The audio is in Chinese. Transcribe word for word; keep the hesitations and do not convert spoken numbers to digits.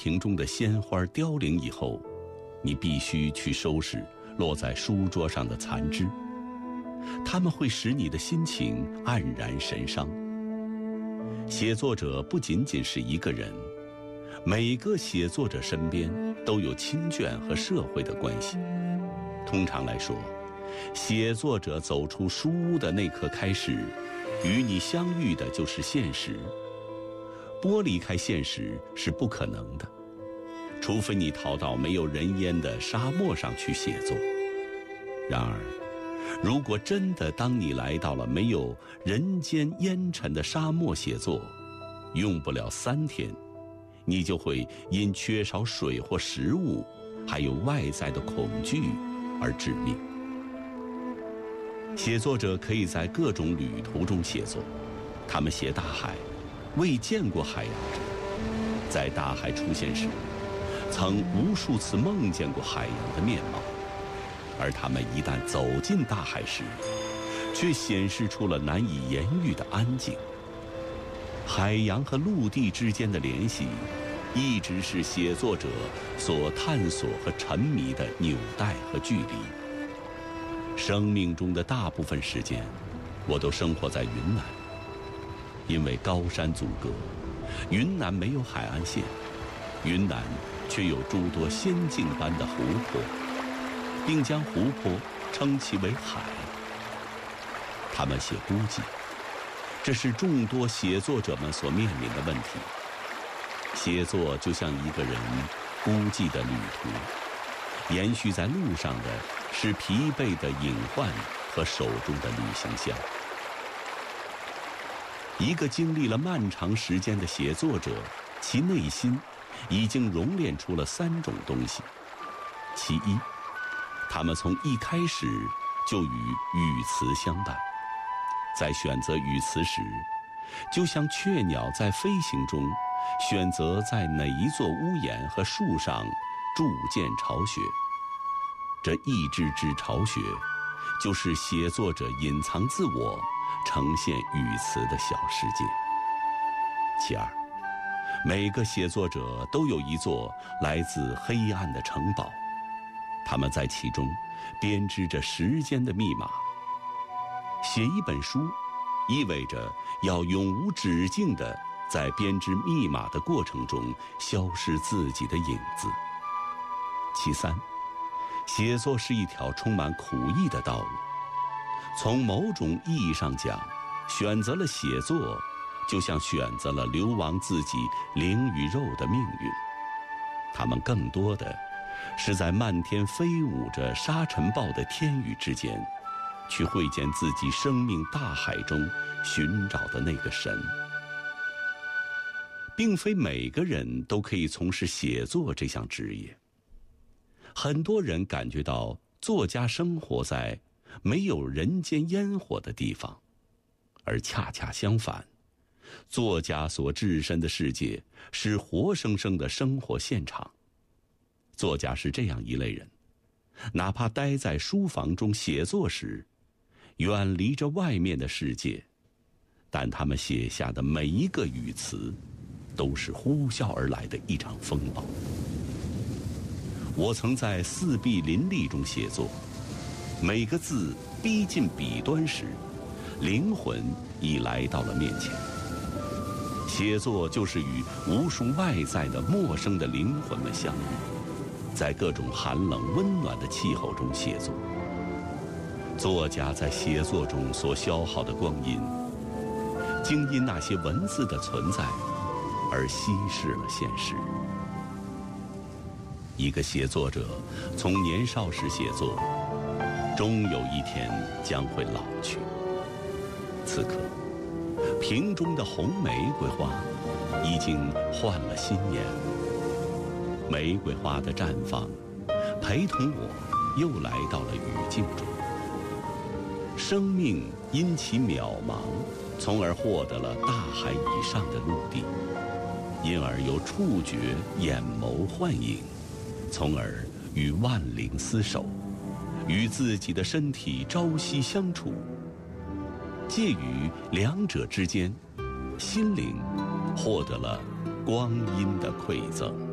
瓶中的鲜花凋零以后，你必须去收拾落在书桌上的残枝，它们会使你的心情黯然神伤。写作者不仅仅是一个人，每个写作者身边都有亲眷和社会的关系。通常来说，写作者走出书屋的那刻开始，与你相遇的就是现实。剥离开现实是不可能的，除非你逃到没有人烟的沙漠上去写作。然而，如果真的当你来到了没有人间烟尘的沙漠写作，用不了三天，你就会因缺少水或食物，还有外在的恐惧而致命。写作者可以在各种旅途中写作，他们写大海，未见过海洋者，在大海出现时，曾无数次梦见过海洋的面貌，而他们一旦走进大海时，却显示出了难以言喻的安静。海洋和陆地之间的联系，一直是写作者所探索和沉迷的纽带和距离。生命中的大部分时间，我都生活在云南。因为高山阻隔，云南没有海岸线，云南却有诸多仙境般的湖泊，并将湖泊称其为海。他们写孤寂，这是众多写作者们所面临的问题。写作就像一个人孤寂的旅途，延续在路上的是疲惫的隐患和手中的旅行箱。一个经历了漫长时间的写作者，其内心已经熔炼出了三种东西。其一，他们从一开始就与语词相伴，在选择语词时，就像雀鸟在飞行中选择在哪一座屋檐和树上筑建巢穴。这一只只巢穴，就是写作者隐藏自我，呈现语词的小世界。其二，每个写作者都有一座来自黑暗的城堡，他们在其中编织着时间的密码。写一本书，意味着要永无止境地在编织密码的过程中消失自己的影子。其三，写作是一条充满苦役的道路。从某种意义上讲，选择了写作，就像选择了流亡自己灵与肉的命运。他们更多的是在漫天飞舞着沙尘暴的天宇之间，去会见自己生命大海中寻找的那个神。并非每个人都可以从事写作这项职业。很多人感觉到作家生活在没有人间烟火的地方，而恰恰相反，作家所置身的世界是活生生的生活现场。作家是这样一类人，哪怕待在书房中写作时，远离着外面的世界，但他们写下的每一个语词，都是呼啸而来的一场风暴。我曾在四壁林立中写作，每个字逼近笔端时，灵魂已来到了面前。写作就是与无数外在的陌生的灵魂们相遇，在各种寒冷温暖的气候中写作。作家在写作中所消耗的光阴，竟因那些文字的存在而稀释了现实。一个写作者从年少时写作，终有一天将会老去。此刻，瓶中的红玫瑰花已经换了新颜。玫瑰花的绽放，陪同我又来到了语境中。生命因其渺茫，从而获得了大海以上的陆地，因而有触觉、眼眸幻影，从而与万灵厮守，与自己的身体朝夕相处。介于两者之间，心灵获得了光阴的馈赠。